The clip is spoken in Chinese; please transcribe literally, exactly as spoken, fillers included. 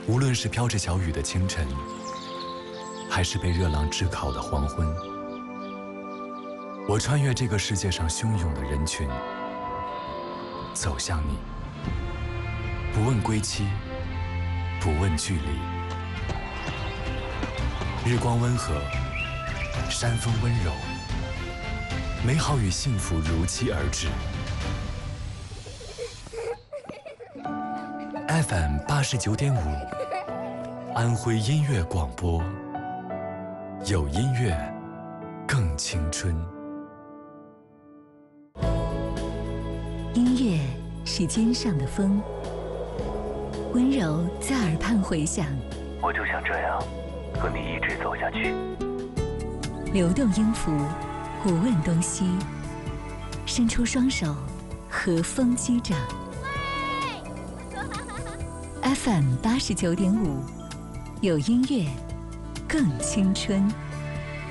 无论是飘着小雨的清晨，还是被热浪炙烤的黄昏，我穿越这个世界上汹涌的人群，走向你，不问归期，不问距离。日光温和，山风温柔，美好与幸福如期而至。F M 八十九点五，安徽音乐广播，有音乐更青春。 音乐是肩上的风，温柔在耳畔回响。 我就想这样和你一直走下去。 流动音符，不问东西，伸出双手，和风击掌。F M 八十九点五，有音乐更青春。